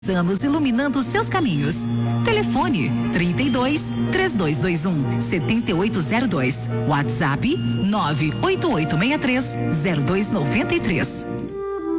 Anos iluminando seus caminhos. Telefone 32 3221 7802. WhatsApp 988630293.